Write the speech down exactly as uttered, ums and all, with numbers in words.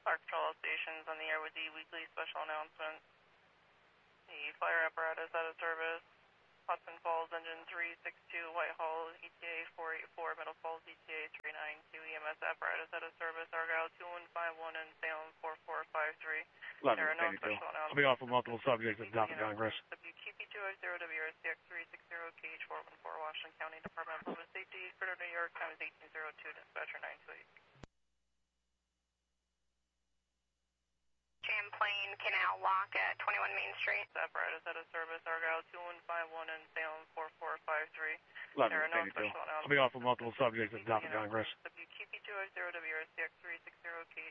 Park Patrol stations on the air with the weekly special announcement. The fire apparatus out of service. Hudson Falls, engine three six two, Whitehall, E T A four eight four, Middle Falls, E T A three nine two, E M S apparatus out of service, Argyle two one five one, and Salem four four five three. There are no special announcements. I'll be off with multiple subjects at the top of Congress. W Q P two X zero, W R C X three six zero, K H four one four, Washington County Department of Public Safety, Critter, New York, time is eighteen oh two, dispatcher nine two eight. Champlain Canal Lock at twenty-one Main Street. Apparatus out of service, Argyle two one five one, and Salem four four five three. There are no special announcements. I'll be off with multiple subjects at the top of Congress. W Q P two X zero, W R C X three six zero, K